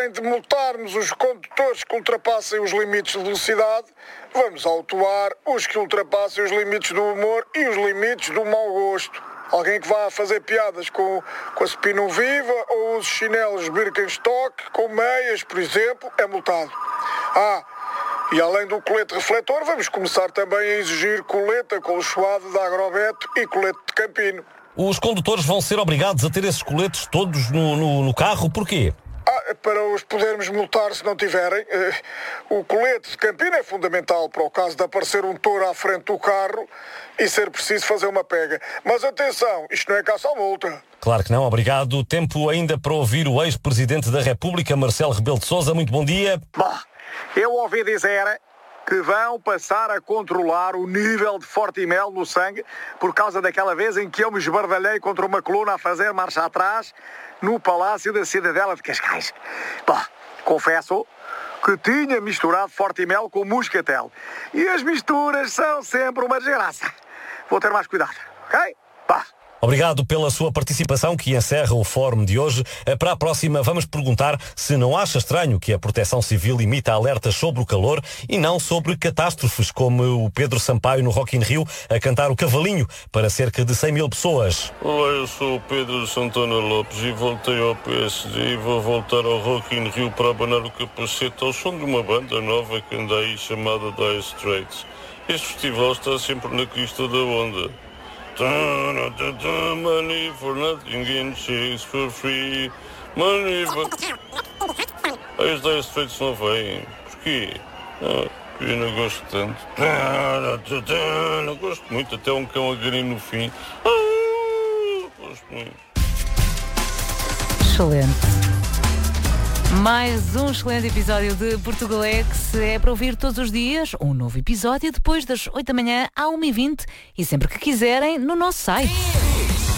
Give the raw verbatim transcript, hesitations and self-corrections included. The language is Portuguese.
além de multarmos os condutores que ultrapassem os limites de velocidade, vamos autuar os que ultrapassem os limites do humor e os limites do mau gosto. Alguém que vá fazer piadas com, com a Spinum Viva ou os chinelos Birkenstock com meias, por exemplo, é multado. Ah, e além do colete refletor, vamos começar também a exigir colete acolchoado da Agrobeto e colete de Campino. Os condutores vão ser obrigados a ter esses coletes todos no, no, no carro, porquê? Ah, para os podermos multar se não tiverem. O colete de Campino é fundamental para o caso de aparecer um touro à frente do carro e ser preciso fazer uma pega. Mas atenção, isto não é caça à multa. Claro que não, obrigado. Tempo ainda para ouvir o ex-presidente da República, Marcelo Rebelo de Sousa. Muito bom dia. Bom, eu ouvi dizer que vão passar a controlar o nível de Fortimel no sangue por causa daquela vez em que eu me esbardalhei contra uma coluna a fazer marcha atrás no Palácio da Cidadela de Cascais. Bom, confesso que tinha misturado Fortimel com Muscatel. E as misturas são sempre uma desgraça. Vou ter mais cuidado, ok? Pá. Obrigado pela sua participação, que encerra o fórum de hoje. Para a próxima vamos perguntar se não acha estranho que a Proteção Civil imita alertas sobre o calor e não sobre catástrofes, como o Pedro Sampaio no Rock in Rio a cantar o Cavalinho para cerca de cem mil pessoas. Olá, eu sou o Pedro Santana Lopes e voltei ao P S D e vou voltar ao Rock in Rio para abanar o capacete ao som de uma banda nova que anda aí chamada Dire Straits. Este festival está sempre na crista da onda. Money for nothing and chase for free. Money for... Ah, os Dire Straits não vêm. Porquê? Ah, eu não gosto tanto. Não gosto muito, até um cão a garir no fim. Ah, gosto muito. Excelente. Mais um excelente episódio de Portugalex. É para ouvir todos os dias um novo episódio depois das oito da manhã à uma e vinte e sempre que quiserem no nosso site.